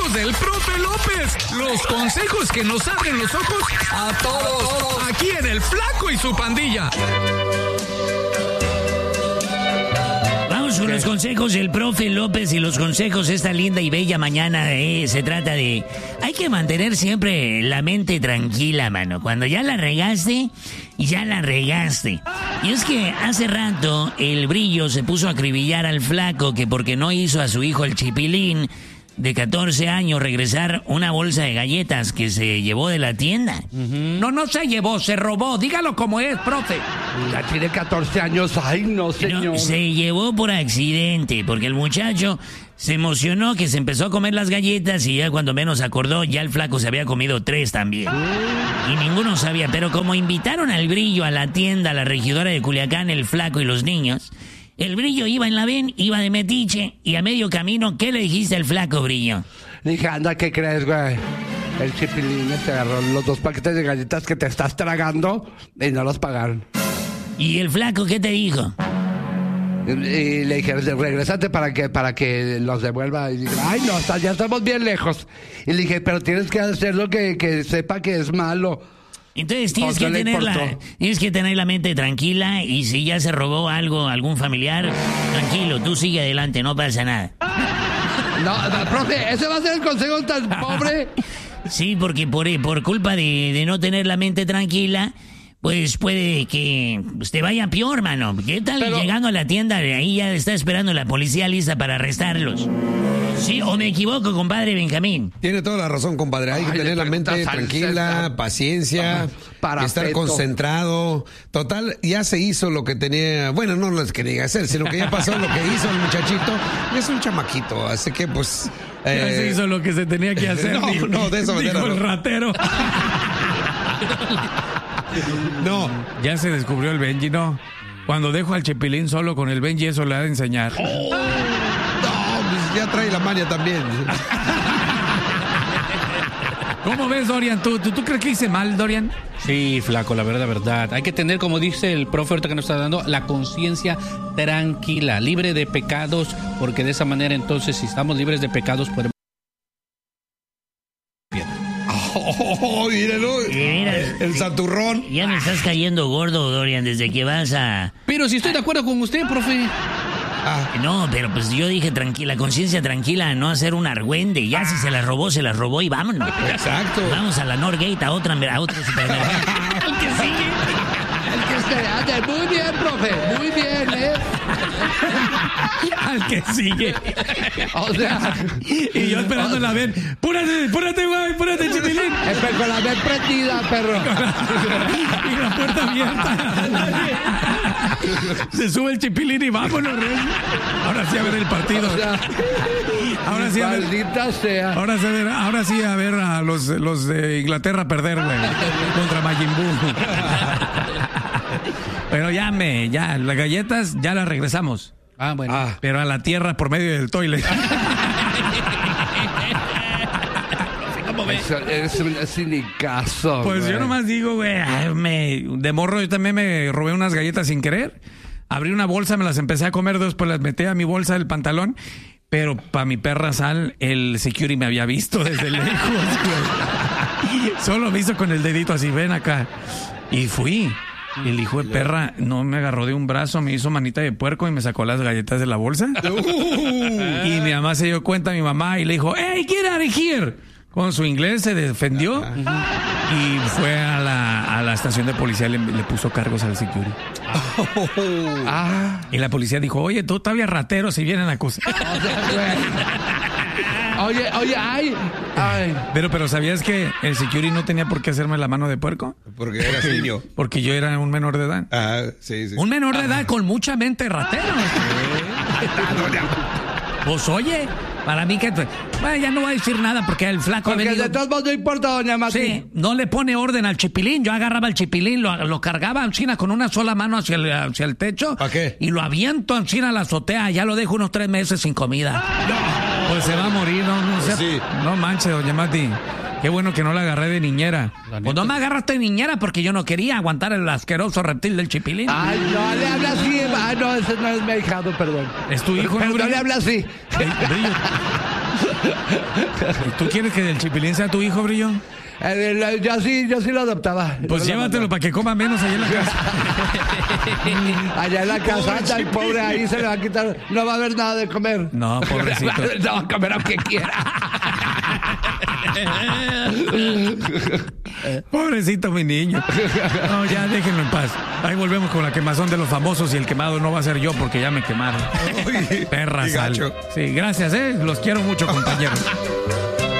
consejos del profe López. Los consejos que nos abren los ojos a todos. Aquí en El Flaco y su Pandilla. Vamos con los consejos del profe López y los consejos esta linda y bella mañana. Se trata de... Hay que mantener siempre la mente tranquila, mano. Cuando ya la regaste, ya la regaste. Y es que hace rato el Brillo se puso a acribillar al Flaco que porque no hizo a su hijo el Chipilín de 14 años regresar una bolsa de galletas que se llevó de la tienda. No se llevó, se robó. Dígalo como es, profe. Ya tiene 14 años. Ay, no, señor. No, se llevó por accidente, porque el muchacho se emocionó que se empezó a comer las galletas y ya cuando menos acordó, ya el Flaco se había comido 3 también. Y ninguno sabía, pero como invitaron al Brillo a la tienda, a la regidora de Culiacán, el Flaco y los niños... El Brillo iba en la ven, iba de metiche, y a medio camino, ¿qué le dijiste al Flaco, Brillo? Dije, anda, ¿qué crees, güey? El Chipilín te agarró los 2 paquetes de galletas que te estás tragando y no los pagaron. ¿Y el Flaco qué te dijo? Y le dije, regrésate para que los devuelva. Y dije, ay, no, ya estamos bien lejos. Y le dije, pero tienes que hacerlo que sepa que es malo. Entonces tienes que tener la mente tranquila y si ya se robó algo, algún familiar, tranquilo, tú sigue adelante, no pasa nada. No, profe, ¿ese va a ser el consejo tan pobre? Sí, porque por culpa de no tener la mente tranquila, pues puede que te vaya peor, mano. ¿Qué tal llegando a la tienda? Ahí ya está esperando la policía lista para arrestarlos. ¿Sí o me equivoco, compadre Benjamín? Tiene toda la razón, compadre. Hay que tener la mente tranquila, paciencia, estar concentrado. Total, ya se hizo lo que tenía... Bueno, no lo que quería hacer, sino que ya pasó lo que hizo el muchachito. Y es un chamaquito, así que pues... Ya se hizo lo que se tenía que hacer. No, de esa manera dijo no. El ratero. No. Ya se descubrió el Benji, ¿no? Cuando dejo al Chipilín solo con el Benji, eso le ha de enseñar. Ya trae la maña también. ¿Cómo ves, Dorian? ¿Tú crees que hice mal, Dorian? Sí, Flaco, la verdad. Hay que tener, como dice el profe ahorita que nos está dando, la conciencia tranquila, libre de pecados, porque de esa manera entonces, si estamos libres de pecados, podemos... Míralo, Mira, el santurrón. Ya me estás cayendo gordo, Dorian, desde que vas a... Pero si estoy de acuerdo con usted, profe. No, pero pues yo dije tranquila, conciencia tranquila, no hacer un argüende. Ya si se la robó y vámonos. Exacto. Vamos a la Norgate, a otro supermercado. El que sigue. Muy bien, profe. Muy bien, Al que sigue. O sea... Y yo esperando la ven. ¡Púrate, güey! ¡Púrate, Chipilín! Con la ven prendida, perro. Y la puerta abierta. Se sube el Chipilín y vámonos, Rey. Ahora sí a ver el partido. O sea, ahora sí a ver. Maldita sea. Ahora sí a ver a los de Inglaterra perder, güey. Contra Majin Buu. Pero ya las galletas ya las regresamos. Bueno. Pero a la tierra por medio del toilet. Es un cinicazo. Pues güey. yo nomás digo, güey, de morro yo también me robé unas galletas sin querer. Abrí una bolsa, me las empecé a comer, después las metí a mi bolsa del pantalón. Pero para mi perra sal, el security me había visto desde lejos, güey. Solo me hizo con el dedito así, ven acá. Y fui. El hijo de perra no me agarró de un brazo, me hizo manita de puerco y me sacó las galletas de la bolsa. Y mi mamá se dio cuenta, mi mamá, y le dijo, ¡Hey, get out of here! Con su inglés se defendió y fue a la estación de policía y le puso cargos al security. Y la policía dijo, oye, tú todavía ratero si vienen a acusar. Oye, ay. Pero ¿sabías que el security no tenía por qué hacerme la mano de puerco? Porque era niño. Porque yo era un menor de edad. Sí. Un menor de edad con mucha mente ratero. Pues oye, para mí que... Bueno, ya no voy a decir nada porque el Flaco... Porque de todos modos no importa, doña Mati. Sí, no le pone orden al Chipilín. Yo agarraba el Chipilín, lo cargaba encima con una sola mano hacia el techo. ¿Para qué? Y lo aviento encima a la azotea. Ya lo dejo unos 3 meses sin comida. Pues se va a morir, no manches, doña Mati. Qué bueno que no la agarré de niñera. Pues no me agarraste de niñera porque yo no quería aguantar el asqueroso reptil del Chipilín. Ay, no le habla así. No, ese no es mi ahijado, perdón. Es tu hijo, Pero no le habla así. ¿Tú quieres que el Chipilín sea tu hijo, Brillo? Yo sí lo adoptaba. Pues llévatelo para que coma menos allá en la casa. Allá en la casa, el pobre ahí se le va a quitar. No va a haber nada de comer. No, pobrecito. No va a comer aunque quiera. Pobrecito mi niño. No, ya déjenlo en paz. Ahí volvemos con la quemazón de los famosos y el quemado no va a ser yo porque ya me quemaron. Perra sal. Sí, gracias, los quiero mucho, compañeros.